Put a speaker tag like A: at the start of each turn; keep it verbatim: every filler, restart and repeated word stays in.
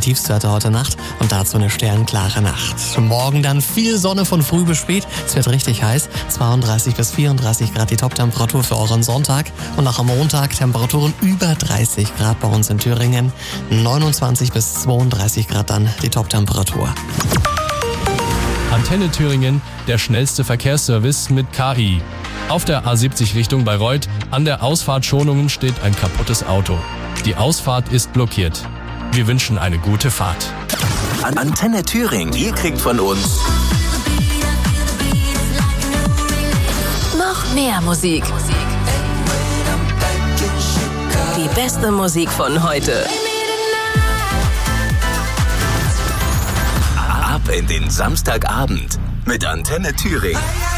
A: Tiefstwerte heute Nacht und dazu eine sternklare Nacht. Morgen dann viel Sonne von früh bis spät. Es wird richtig heiß. zweiunddreißig bis vierunddreißig Grad die Toptemperatur für euren Sonntag. Und auch am Montag Temperaturen über dreißig Grad bei uns in Thüringen. neunundzwanzig bis zweiunddreißig Grad dann die Toptemperatur.
B: Antenne Thüringen, der schnellste Verkehrsservice mit K I. Auf der A siebzig Richtung Bayreuth, an der Ausfahrt Schonungen steht ein kaputtes Auto. Die Ausfahrt ist blockiert. Wir wünschen eine gute Fahrt.
C: Antenne Thüringen, ihr kriegt von uns
D: noch mehr Musik. Die beste Musik von heute.
C: Ab in den Samstagabend mit Antenne Thüringen.